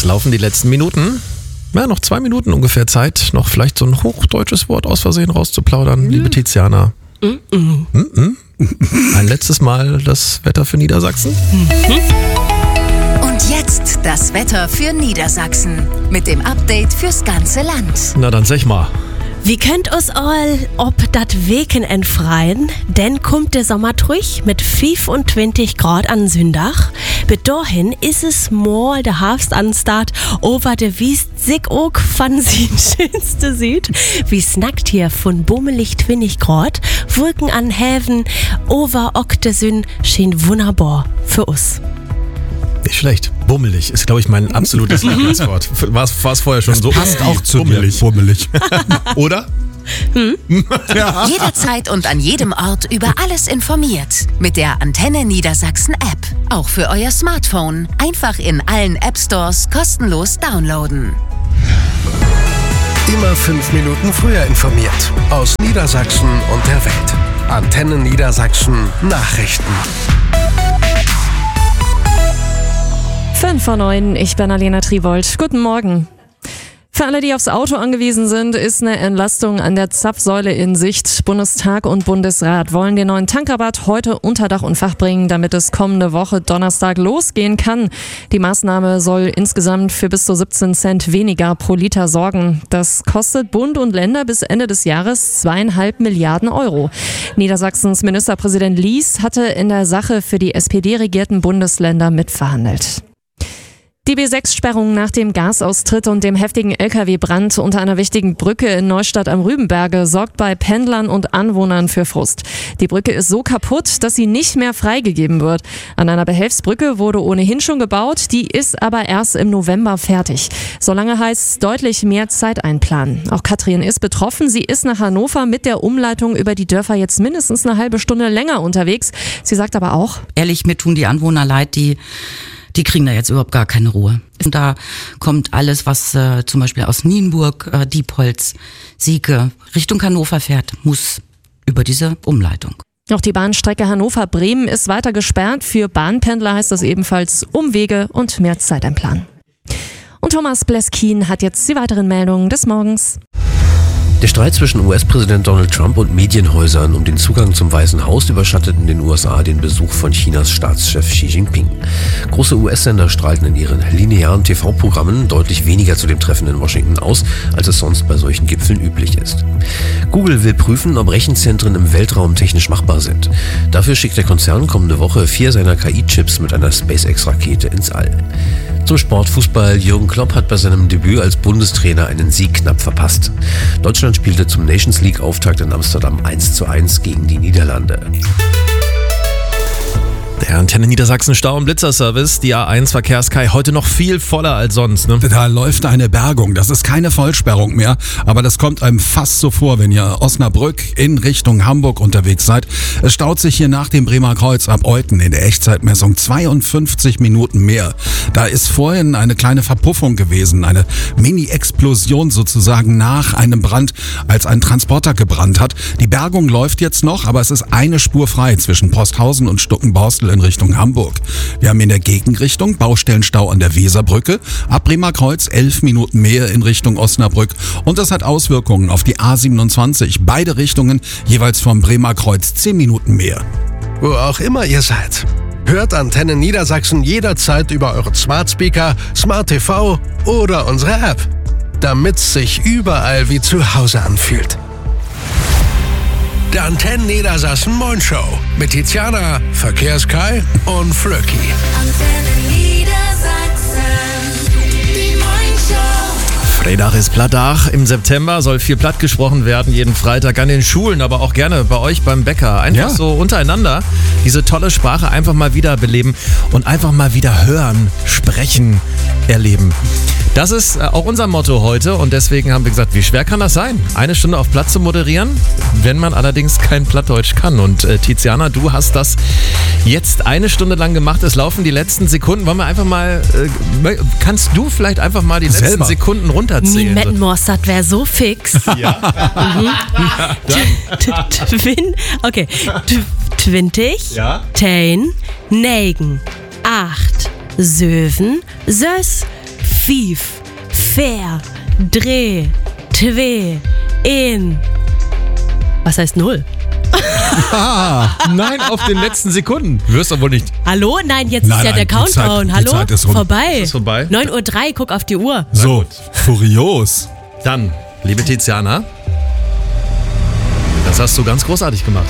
Es laufen die letzten Minuten. Ja, noch 2 Minuten ungefähr Zeit, noch vielleicht so ein hochdeutsches Wort aus Versehen rauszuplaudern, liebe Tiziana. Ein letztes Mal das Wetter für Niedersachsen. Und jetzt das Wetter für Niedersachsen mit dem Update fürs ganze Land. Na dann sag mal. Wie könnt uns all ob dat Weken freien? Denn kommt der Sommer durch mit 25 Grad an Sündach. Bis dahin ist es mal der Herbstanstart over de Wiest sich auch von sin schönste Süd. Wie snackt hier von bummelig 20 Grad. Wolken an Häfen over Oktesün schien wunderbar für uns. Nicht schlecht. Bummelig ist, glaube ich, mein absolutes Lieblingswort. War es vorher schon so? Passt auch zu bummelig. Bummelig. Oder? Ja. Jederzeit und an jedem Ort über alles informiert. Mit der Antenne Niedersachsen App. Auch für euer Smartphone. Einfach in allen App Stores kostenlos downloaden. Immer 5 Minuten früher informiert. Aus Niedersachsen und der Welt. Antenne Niedersachsen Nachrichten. 5:09, ich bin Alena Triwold. Guten Morgen. Für alle, die aufs Auto angewiesen sind, ist eine Entlastung an der Zapfsäule in Sicht. Bundestag und Bundesrat wollen den neuen Tankrabatt heute unter Dach und Fach bringen, damit es kommende Woche Donnerstag losgehen kann. Die Maßnahme soll insgesamt für bis zu 17 Cent weniger pro Liter sorgen. Das kostet Bund und Länder bis Ende des Jahres 2,5 Milliarden Euro. Niedersachsens Ministerpräsident Lies hatte in der Sache für die SPD-regierten Bundesländer mitverhandelt. Die B6-Sperrung nach dem Gasaustritt und dem heftigen LKW-Brand unter einer wichtigen Brücke in Neustadt am Rübenberge sorgt bei Pendlern und Anwohnern für Frust. Die Brücke ist so kaputt, dass sie nicht mehr freigegeben wird. An einer Behelfsbrücke wurde ohnehin schon gebaut, die ist aber erst im November fertig. Solange heißt es deutlich mehr Zeit einplanen. Auch Katrin ist betroffen. Sie ist nach Hannover mit der Umleitung über die Dörfer jetzt mindestens eine halbe Stunde länger unterwegs. Sie sagt aber auch: Ehrlich, mir tun die Anwohner leid, die kriegen da jetzt überhaupt gar keine Ruhe. Und da kommt alles, was zum Beispiel aus Nienburg, Diepholz, Sieke Richtung Hannover fährt, muss über diese Umleitung. Auch die Bahnstrecke Hannover-Bremen ist weiter gesperrt. Für Bahnpendler heißt das ebenfalls Umwege und mehr Zeit einplanen. Und Thomas Bleskin hat jetzt die weiteren Meldungen des Morgens. Der Streit zwischen US-Präsident Donald Trump und Medienhäusern um den Zugang zum Weißen Haus überschattet in den USA den Besuch von Chinas Staatschef Xi Jinping. Große US-Sender strahlten in ihren linearen TV-Programmen deutlich weniger zu dem Treffen in Washington aus, als es sonst bei solchen Gipfeln üblich ist. Google will prüfen, ob Rechenzentren im Weltraum technisch machbar sind. Dafür schickt der Konzern kommende Woche 4 seiner KI-Chips mit einer SpaceX-Rakete ins All. Zum Sportfußball: Jürgen Klopp hat bei seinem Debüt als Bundestrainer einen Sieg knapp verpasst. Deutschland spielte zum Nations League-Auftakt in Amsterdam 1:1 gegen die Niederlande. Der Antenne Niedersachsen Stau- und Blitzerservice, die A1 Verkehrskai, heute noch viel voller als sonst. Ne? Da läuft eine Bergung. Das ist keine Vollsperrung mehr, aber das kommt einem fast so vor, wenn ihr Osnabrück in Richtung Hamburg unterwegs seid. Es staut sich hier nach dem Bremer Kreuz ab Euten in der Echtzeitmessung 52 Minuten mehr. Da ist vorhin eine kleine Verpuffung gewesen, eine Mini-Explosion sozusagen nach einem Brand, als ein Transporter gebrannt hat. Die Bergung läuft jetzt noch, aber es ist eine Spur frei zwischen Posthausen und Stuckenborstel in Richtung Hamburg. Wir haben in der Gegenrichtung Baustellenstau an der Weserbrücke, ab Bremer Kreuz 11 Minuten mehr in Richtung Osnabrück, und das hat Auswirkungen auf die A27. Beide Richtungen jeweils vom Bremer Kreuz 10 Minuten mehr. Wo auch immer ihr seid. Hört Antenne Niedersachsen jederzeit über eure Smart Speaker, Smart TV oder unsere App, damit's sich überall wie zu Hause anfühlt. Der Antenne Niedersachsen Moin Show mit Tiziana, Verkehrskai und Flöcki. Antenne Niedersachsen, die Moin Show. Freitag ist Plattdach. Im September soll viel platt gesprochen werden, jeden Freitag an den Schulen, aber auch gerne bei euch beim Bäcker. Einfach so untereinander diese tolle Sprache einfach mal wieder beleben und einfach mal wieder hören, sprechen, erleben. Das ist auch unser Motto heute, und deswegen haben wir gesagt, wie schwer kann das sein, 1 Stunde auf Platt zu moderieren, wenn man allerdings kein Plattdeutsch kann. Und Tiziana, du hast das jetzt 1 Stunde lang gemacht. Es laufen die letzten Sekunden. Wollen wir einfach mal, kannst du vielleicht einfach mal die letzten Sekunden runterzählen? Mettenmors, das wäre so fix. Ja. Okay. 20, 10, 9, 8, 7, 6, Fief, Fair, Dreh, Twe, In. Was heißt 0? Nein, auf den letzten Sekunden. Wirst du wohl nicht. Hallo? Nein, jetzt ist ja der Countdown. Die Hallo? Zeit ist rum. Vorbei. Ist vorbei. 9:03 Uhr, guck auf die Uhr. So, furios. Dann, liebe Tiziana, das hast du ganz großartig gemacht.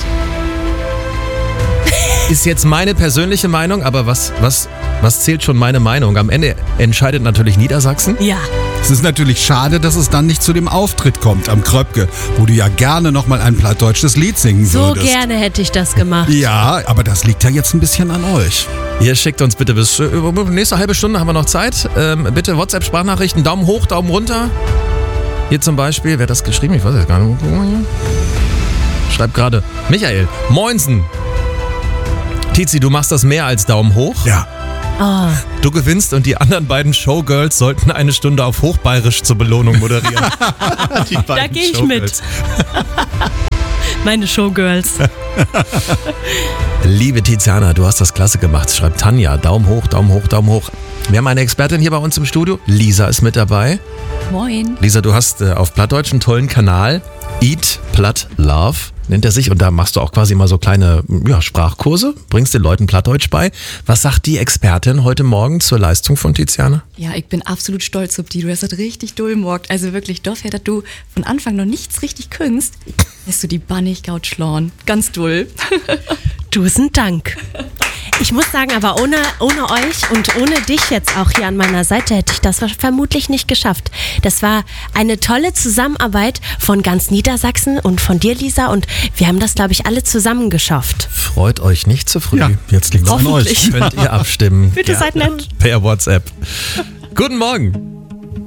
Ist jetzt meine persönliche Meinung, aber was zählt schon meine Meinung? Am Ende entscheidet natürlich Niedersachsen. Ja. Es ist natürlich schade, dass es dann nicht zu dem Auftritt kommt am Kröpke, wo du ja gerne nochmal ein plattdeutsches Lied singen So würdest. gerne hätte ich das gemacht. Ja, aber das liegt ja jetzt ein bisschen an euch. Ihr schickt uns bitte bis nächste halbe Stunde haben wir noch Zeit. Bitte WhatsApp-Sprachnachrichten, Daumen hoch, Daumen runter. Hier zum Beispiel, wer hat das geschrieben? Ich weiß es gar nicht. Schreibt gerade Michael. Moinsen. Tizi, du machst das mehr als Daumen hoch. Ja. Oh. Du gewinnst und die anderen beiden Showgirls sollten eine Stunde auf Hochbayerisch zur Belohnung moderieren. Da gehe ich mit. Meine Showgirls. Liebe Tiziana, du hast das klasse gemacht, schreibt Tanja. Daumen hoch, Daumen hoch, Daumen hoch. Wir haben eine Expertin hier bei uns im Studio. Lisa ist mit dabei. Moin. Lisa, du hast auf Plattdeutsch einen tollen Kanal. Eat Platt Love nennt er sich. Und da machst du auch quasi mal so kleine Sprachkurse. Bringst den Leuten Plattdeutsch bei. Was sagt die Expertin heute Morgen zur Leistung von Tiziana? Ja, ich bin absolut stolz auf die. Du hast das richtig durchmorgt. Also wirklich, dafür, dass du von Anfang noch nichts richtig küngst, hast du die bannig gaut schlauen. Ganz doll. Tausend Dank. Ich muss sagen, aber ohne euch und ohne dich jetzt auch hier an meiner Seite hätte ich das vermutlich nicht geschafft. Das war eine tolle Zusammenarbeit von ganz Niedersachsen und von dir, Lisa, und wir haben das, glaube ich, alle zusammen geschafft. Freut euch nicht zu früh. Ja, jetzt liegt es an euch. Könnt ihr abstimmen. Bitte seid nett. Per WhatsApp. Guten Morgen.